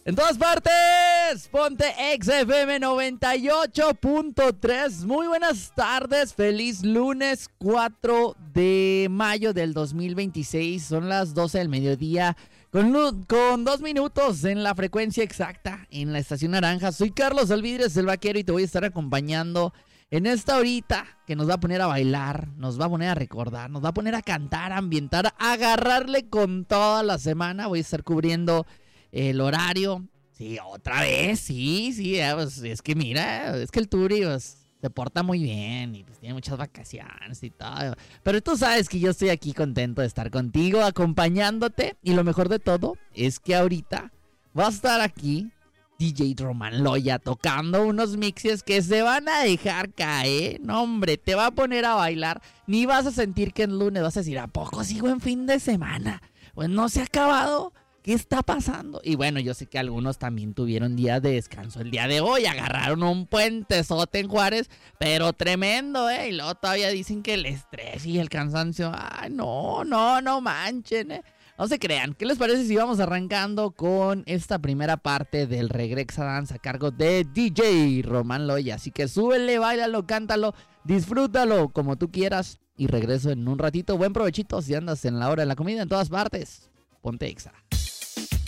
En todas partes, ponte XFM 98.3. Muy buenas tardes, feliz lunes 4 de mayo del 2026. Son las 12 del mediodía con 2 minutos en la frecuencia exacta en la estación naranja. Soy Carlos Alvidres, el vaquero, y te voy a estar acompañando en esta horita que nos va a poner a bailar, nos va a poner a recordar, nos va a poner a cantar, a ambientar, a agarrarle con toda la semana. Voy a estar cubriendo el horario. Sí, otra vez, sí, pues, es que mira, es que el Turi pues, se porta muy bien y pues tiene muchas vacaciones y todo. Pero tú sabes que yo estoy aquí contento de estar contigo, acompañándote. Y lo mejor de todo es que ahorita va a estar aquí DJ Román Loya tocando unos mixes que se van a dejar caer. No, hombre, te va a poner a bailar. Ni vas a sentir que es lunes, vas a decir, ¿a poco sigo en fin de semana? Pues no se ha acabado. ¿Qué está pasando? Y bueno, yo sé que algunos también tuvieron día de descanso el día de hoy. Agarraron un puentezote en Juárez, pero tremendo, ¿eh? Y luego todavía dicen que el estrés y el cansancio. Ay, no manchen, ¿eh? No se crean. ¿Qué les parece si vamos arrancando con esta primera parte del Regrexa Dance a cargo de DJ Román Loya? Así que súbele, báilalo, cántalo, disfrútalo como tú quieras. Y regreso en un ratito. Buen provechito si andas en la hora de la comida en todas partes. Ponte Exa.